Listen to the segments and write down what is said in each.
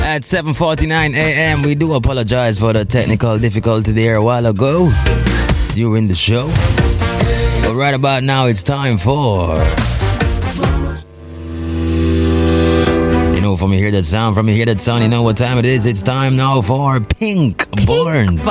At 7:49 a.m. We do apologize for the technical difficulty there a while ago during the show. But right about now it's time for... From you hear that sound, you know what time it is. It's time now for Pink Barnes.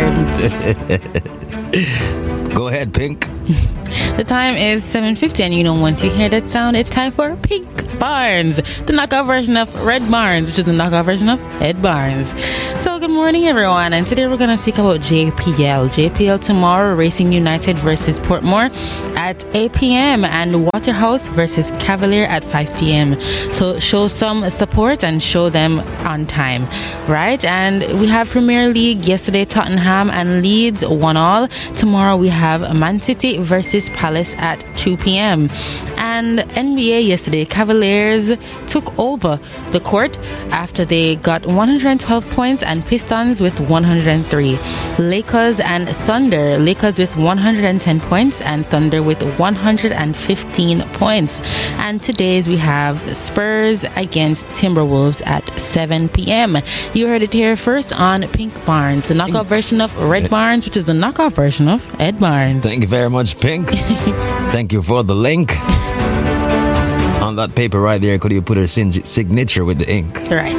Go ahead, Pink. The time is 7:50, and you know, once you hear that sound, it's time for Pink Barnes, the knockout version of Red Barnes, which is the knockout version of Ed Barnes. So good morning, everyone, and today we're going to speak about JPL tomorrow, Racing United versus Portmore at 8 p.m. and Waterhouse versus Cavalier at 5 p.m. So show some support and show them on time, right? And we have Premier League yesterday, Tottenham and Leeds 1-1. Tomorrow we have Man City versus Palace at 2 p.m. And NBA yesterday, Cavaliers took over the court after they got 112 points and Pistons with 103. Lakers and Thunder, Lakers with 110 points and Thunder with 115 points. And today's we have Spurs against Timberwolves at 7 p.m. You heard it here first on Pink Barnes, the knockout version of Red Barnes, which is the knockout version of Ed Barnes. Thank you very much, Pink. Thank you for the link. On that paper right there, could you put a signature with the ink? Right.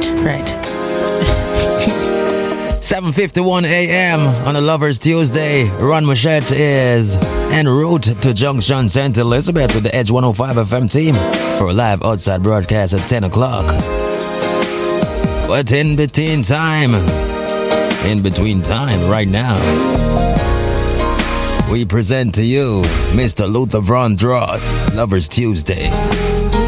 7:51 a.m. on a Lovers Tuesday. Ron Machette is en route to Junction St. Elizabeth with the Edge 105 FM team for a live outside broadcast at 10 o'clock. But in between time right now, we present to you Mr. Luther Vandross, Lovers Tuesday.